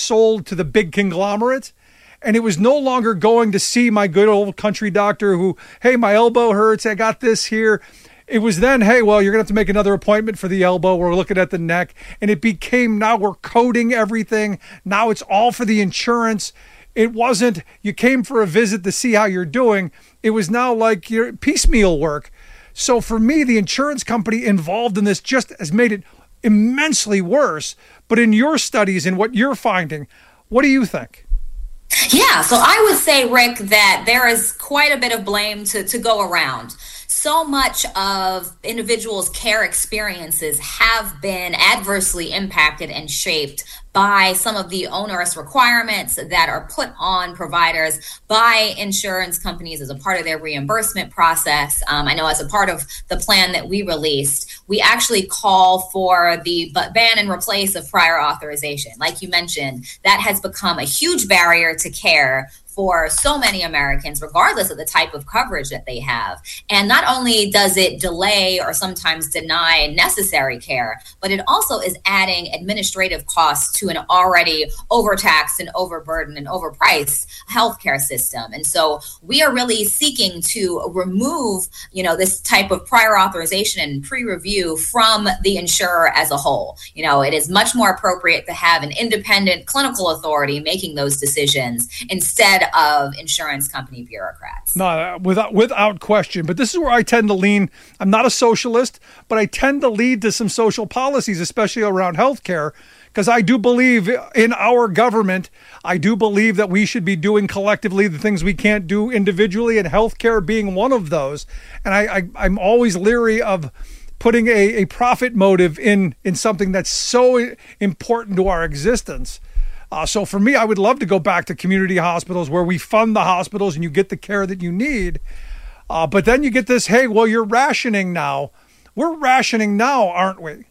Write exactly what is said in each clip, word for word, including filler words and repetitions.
sold to the big conglomerate. And it was no longer going to see my good old country doctor who, hey, my elbow hurts. I got this here. It was then, hey, well, you're going to have to make another appointment for the elbow. We're looking at the neck. And it became, now we're coding everything. Now it's all for the insurance. It wasn't, you came for a visit to see how you're doing. It was now like your piecemeal work. So for me, the insurance company involved in this just has made it immensely worse. But in your studies and what you're finding, what do you think? Yeah, so I would say, Rick, that there is quite a bit of blame to, to go around. So much of individuals' care experiences have been adversely impacted and shaped by some of the onerous requirements that are put on providers by insurance companies as a part of their reimbursement process. Um, I know as a part of the plan that we released, we actually call for the ban and replace of prior authorization. Like you mentioned, that has become a huge barrier to care for so many Americans, regardless of the type of coverage that they have. And not only does it delay or sometimes deny necessary care, but it also is adding administrative costs to an already overtaxed and overburdened and overpriced healthcare system. And so we are really seeking to remove, you know, this type of prior authorization and pre-review from the insurer as a whole. You know, it is much more appropriate to have an independent clinical authority making those decisions instead of insurance company bureaucrats. No, without without question. But this is where I tend to lean. I'm not a socialist, but I tend to lead to some social policies, especially around healthcare, because I do believe in our government. I do believe that we should be doing collectively the things we can't do individually, and healthcare being one of those. And I, I I'm always leery of putting a, a profit motive in in something that's so important to our existence. Uh, so for me, I would love to go back to community hospitals where we fund the hospitals and you get the care that you need. Uh, but then you get this, hey, well, you're rationing now. We're rationing now, aren't we?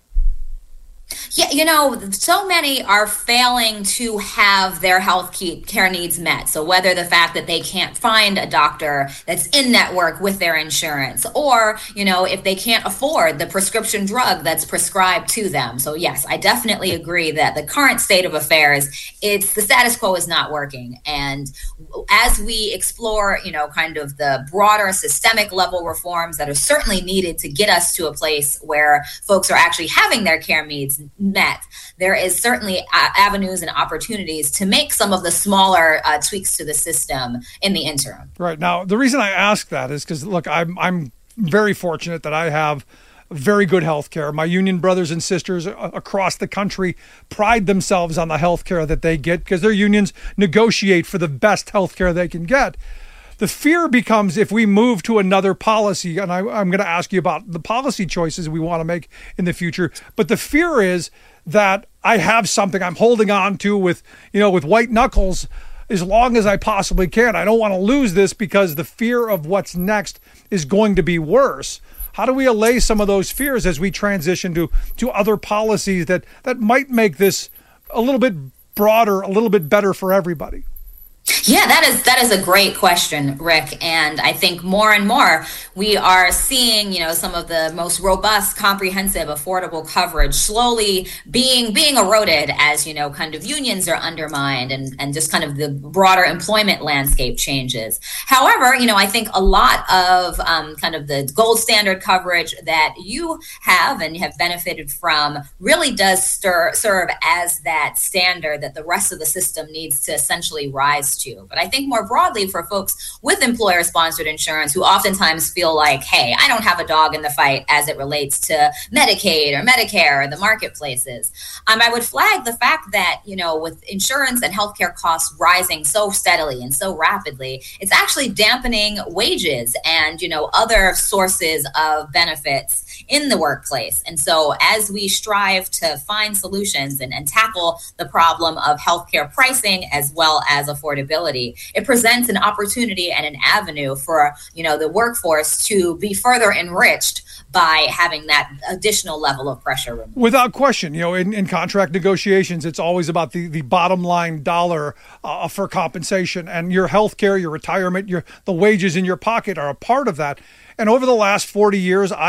Yeah, you know, so many are failing to have their health care needs met. So whether the fact that they can't find a doctor that's in network with their insurance, or, you know, if they can't afford the prescription drug that's prescribed to them. So yes, I definitely agree that the current state of affairs, it's the status quo is not working. And as we explore, you know, kind of the broader systemic level reforms that are certainly needed to get us to a place where folks are actually having their care needs met, there is certainly uh, avenues and opportunities to make some of the smaller uh, tweaks to the system in the interim. Right. Now, the reason I ask that is because, look, I'm I'm very fortunate that I have very good health care. My union brothers and sisters across the country pride themselves on the health care that they get because their unions negotiate for the best health care they can get. The fear becomes if we move to another policy, and I, I'm going to ask you about the policy choices we want to make in the future, but the fear is that I have something I'm holding on to with, you know, with white knuckles as long as I possibly can. I don't want to lose this because the fear of what's next is going to be worse. How do we allay some of those fears as we transition to, to other policies that, that might make this a little bit broader, a little bit better for everybody? Yeah, that is that is a great question, Rick. And I think more and more we are seeing, you know, some of the most robust, comprehensive, affordable coverage slowly being being eroded as, you know, kind of unions are undermined and, and just kind of the broader employment landscape changes. However, you know, I think a lot of um, kind of the gold standard coverage that you have and have benefited from really does stir, serve as that standard that the rest of the system needs to essentially rise to. But I think more broadly for folks with employer-sponsored insurance who oftentimes feel like, hey, I don't have a dog in the fight as it relates to Medicaid or Medicare or the marketplaces. Um, I would flag the fact that, you know, with insurance and healthcare costs rising so steadily and so rapidly, it's actually dampening wages and, you know, other sources of benefits in the workplace. And so as we strive to find solutions and, and tackle the problem of healthcare pricing as well as affordability, it presents an opportunity and an avenue for, you know, the workforce to be further enriched by having that additional level of pressure removed. Without question, you know, in, in contract negotiations, it's always about the, the bottom line dollar uh, for compensation, and your health care, your retirement, your the wages in your pocket are a part of that. And over the last forty years, I have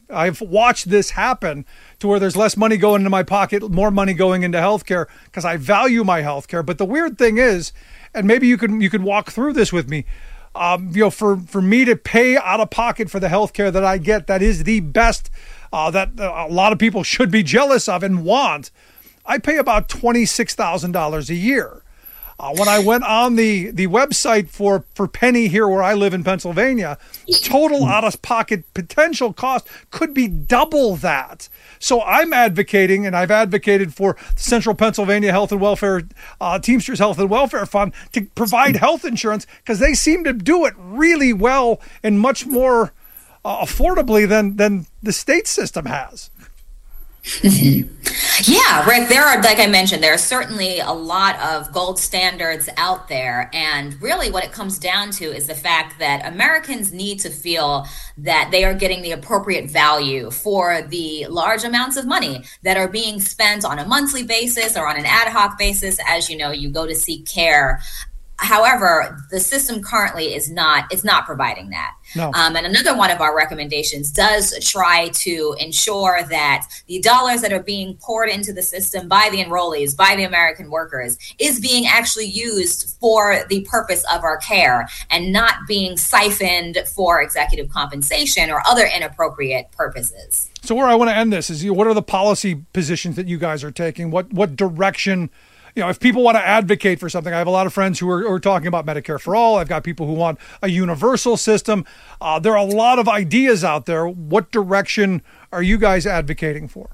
I've watched this happen to where there's less money going into my pocket, more money going into healthcare because I value my healthcare. But the weird thing is, and maybe you can you can walk through this with me, um, you know, for, for me to pay out of pocket for the healthcare that I get, that is the best, uh, that a lot of people should be jealous of and want. I pay about twenty-six thousand dollars a year. Uh, when I went on the, the website for, for Penny here where I live in Pennsylvania, total out-of-pocket potential cost could be double that. So I'm advocating, and I've advocated for the Central Pennsylvania Health and Welfare, uh, Teamsters Health and Welfare Fund to provide health insurance because they seem to do it really well and much more uh, affordably than, than the state system has. Yeah, Rick, there are, like I mentioned, there are certainly a lot of gold standards out there. And really what it comes down to is the fact that Americans need to feel that they are getting the appropriate value for the large amounts of money that are being spent on a monthly basis or on an ad hoc basis. As you know, you go to seek care. However, the system currently is not it's not providing that. No. Um, and another one of our recommendations does try to ensure that the dollars that are being poured into the system by the enrollees, by the American workers, is being actually used for the purpose of our care and not being siphoned for executive compensation or other inappropriate purposes. So where I want to end this is, you know, what are the policy positions that you guys are taking? What what direction? You know, if people want to advocate for something, I have a lot of friends who are, who are talking about Medicare for all. I've got people who want a universal system. Uh, there are a lot of ideas out there. What direction are you guys advocating for?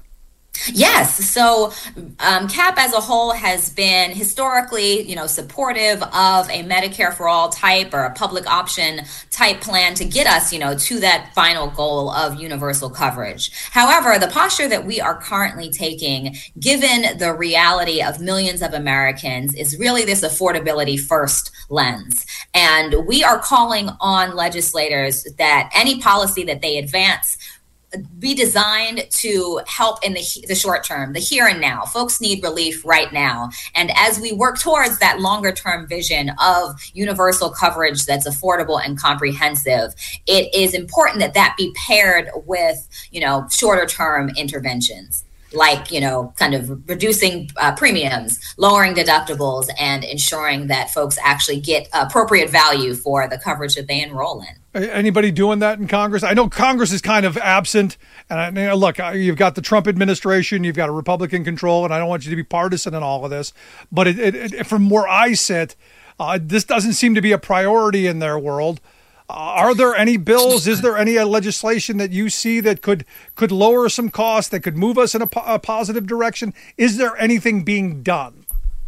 Yes. So um, C A P as a whole has been historically, you know, supportive of a Medicare for all type or a public option type plan to get us, you know, to that final goal of universal coverage. However, the posture that we are currently taking, given the reality of millions of Americans, is really this affordability first lens. And we are calling on legislators that any policy that they advance be designed to help in the the short term, the here and now. Folks need relief right now. And as we work towards that longer term vision of universal coverage that's affordable and comprehensive, it is important that that be paired with, you know, shorter term interventions, like, you know, kind of reducing uh, premiums, lowering deductibles, and ensuring that folks actually get appropriate value for the coverage that they enroll in. Anybody doing that in Congress? I know Congress is kind of absent. And I, you know, look, you've got the Trump administration, you've got a Republican control, and I don't want you to be partisan in all of this. But it, it, it, from where I sit, uh, this doesn't seem to be a priority in their world. Uh, are there any bills? Is there any uh, legislation that you see that could could lower some costs, that could move us in a, po- a positive direction? Is there anything being done?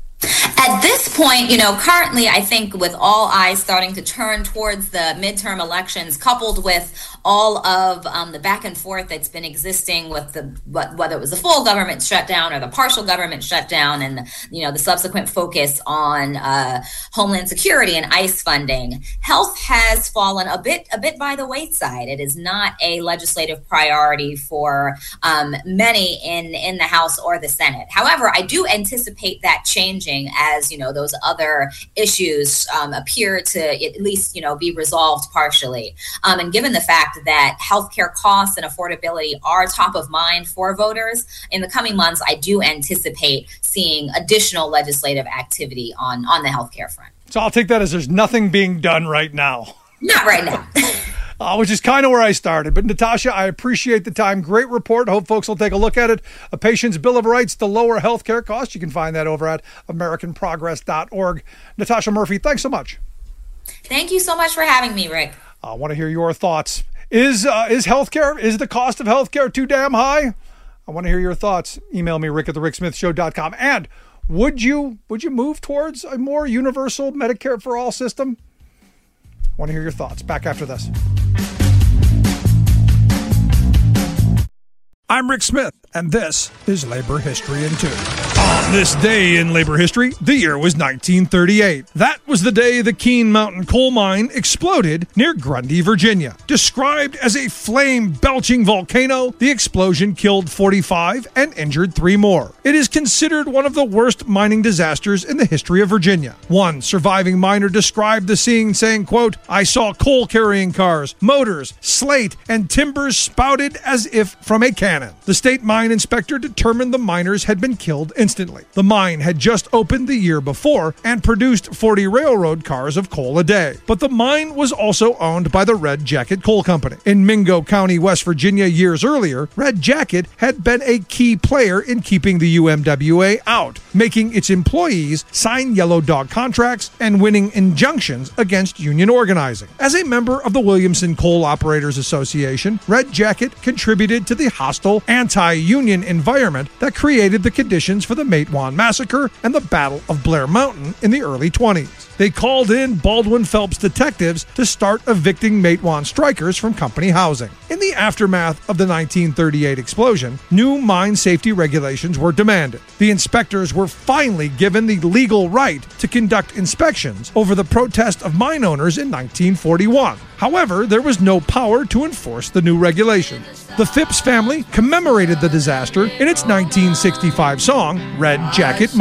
At this point, you know, currently, I think with all eyes starting to turn towards the midterm elections, coupled with all of um, the back and forth that's been existing with the whether it was the full government shutdown or the partial government shutdown, and you know the subsequent focus on uh, Homeland Security and ICE funding, health has fallen a bit a bit by the wayside. It is not a legislative priority for um, many in in the House or the Senate. However, I do anticipate that changing as, you know, those other issues um, appear to at least, you know, be resolved partially. Um, and given the fact that healthcare costs and affordability are top of mind for voters, in the coming months, I do anticipate seeing additional legislative activity on, on the healthcare front. So I'll take that as there's nothing being done right now. Not right now. Uh, which is kind of where I started. But Natasha, I appreciate the time. Great report. Hope folks will take a look at it. A Patient's Bill of Rights to lower healthcare costs. You can find that over at american progress dot org. Natasha Murphy, thanks so much. Thank you so much for having me, Rick. I want to hear your thoughts. Is uh, is healthcare, is the cost of healthcare too damn high? I want to hear your thoughts. Email me, rick at the rick smith show dot com. And would you would you move towards a more universal Medicare for all system? I want to hear your thoughts. Back after this. I'm Rick Smith, and this is Labor History in Two. On this day in labor history, the year was nineteen thirty-eight. That was the day the Keene Mountain coal mine exploded near Grundy, Virginia. Described as a flame-belching volcano, the explosion killed forty-five and injured three more. It is considered one of the worst mining disasters in the history of Virginia. One surviving miner described the scene saying, quote, "I saw coal-carrying cars, motors, slate, and timbers spouted as if from a cannon." The state mine inspector determined the miners had been killed instantly. The mine had just opened the year before and produced forty railroad cars of coal a day. But the mine was also owned by the Red Jacket Coal Company. In Mingo County, West Virginia, years earlier, Red Jacket had been a key player in keeping the U M W A out, making its employees sign yellow dog contracts and winning injunctions against union organizing. As a member of the Williamson Coal Operators Association, Red Jacket contributed to the hostile anti-union environment that created the conditions for the Matewan Massacre and the Battle of Blair Mountain in the early twenties. They called in Baldwin Phelps detectives to start evicting Matewan strikers from company housing. In the aftermath of the nineteen thirty-eight explosion, new mine safety regulations were demanded. The inspectors were finally given the legal right to conduct inspections over the protest of mine owners in nineteen forty-one. However, there was no power to enforce the new regulations. The Phipps family commemorated the disaster in its nineteen sixty-five song, Red Jacket